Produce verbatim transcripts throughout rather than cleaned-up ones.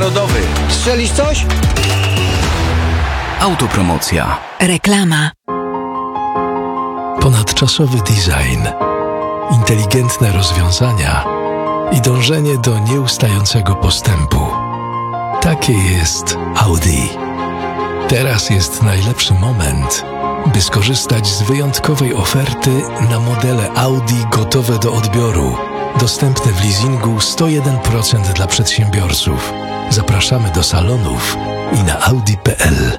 Narodowy. Strzelisz coś? Autopromocja. Reklama. Ponadczasowy design, inteligentne rozwiązania i dążenie do nieustającego postępu. Takie jest Audi. Teraz jest najlepszy moment, by skorzystać z wyjątkowej oferty na modele Audi gotowe do odbioru. Dostępne w leasingu sto jeden procent dla przedsiębiorców. Zapraszamy do salonów i na audi kropka p l.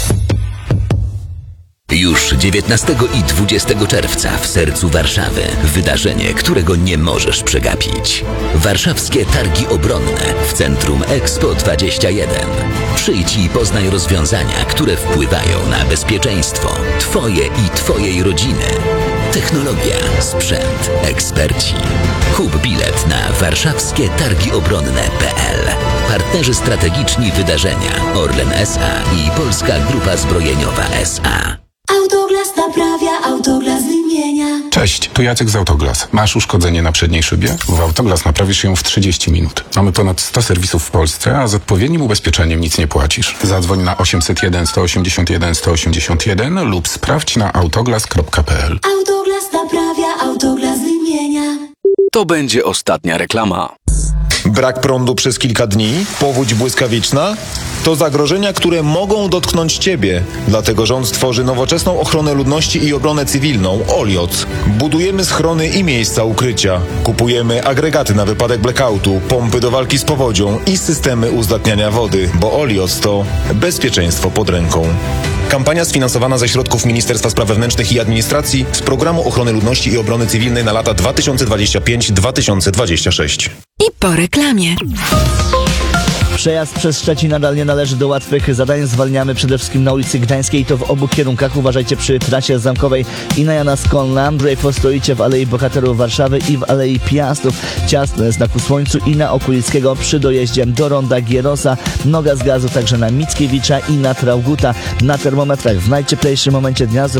Już dziewiętnastego i dwudziestego czerwca w sercu Warszawy wydarzenie, którego nie możesz przegapić. Warszawskie Targi Obronne w Centrum Expo dwadzieścia jeden. Przyjdź i poznaj rozwiązania, które wpływają na bezpieczeństwo Twoje i Twojej rodziny. Technologia, sprzęt, eksperci. Kup bilet na warszawskie targi obronne kropka p l. Partnerzy strategiczni wydarzenia Orlen S A i Polska Grupa Zbrojeniowa S A. Autoglas naprawia, Autoglas wymienia. Cześć, tu Jacek z Autoglas. Masz uszkodzenie na przedniej szybie? W Autoglas naprawisz ją w trzydzieści minut. Mamy ponad sto serwisów w Polsce, a z odpowiednim ubezpieczeniem nic nie płacisz. Zadzwoń na osiemset jeden, sto osiemdziesiąt jeden, sto osiemdziesiąt jeden lub sprawdź na autoglas kropka p l. Autoglas naprawia, Autoglas wymienia. To będzie ostatnia reklama. Brak prądu przez kilka dni? Powódź błyskawiczna? To zagrożenia, które mogą dotknąć Ciebie. Dlatego rząd tworzy nowoczesną ochronę ludności i obronę cywilną OLIOC. Budujemy schrony i miejsca ukrycia. Kupujemy agregaty na wypadek blackoutu, pompy do walki z powodzią i systemy uzdatniania wody, bo OLIOC to bezpieczeństwo pod ręką. Kampania sfinansowana ze środków Ministerstwa Spraw Wewnętrznych i Administracji z Programu Ochrony Ludności i Obrony Cywilnej na lata dwa tysiące dwudziesty piąty do dwa tysiące dwudziestego szóstego. I po reklamie. Przejazd przez Szczecin nadal nie należy do łatwych zadań. Zwalniamy przede wszystkim na ulicy Gdańskiej, to w obu kierunkach. Uważajcie przy trasie zamkowej i na Jana Skolna. Dreyfus stoicie w Alei Bohaterów Warszawy i w Alei Piastów. Ciasne znaku Słońcu i na Okulickiego przy dojeździe do ronda Gierosa. Noga z gazu także na Mickiewicza i na Trauguta. Na termometrach w najcieplejszym momencie dnia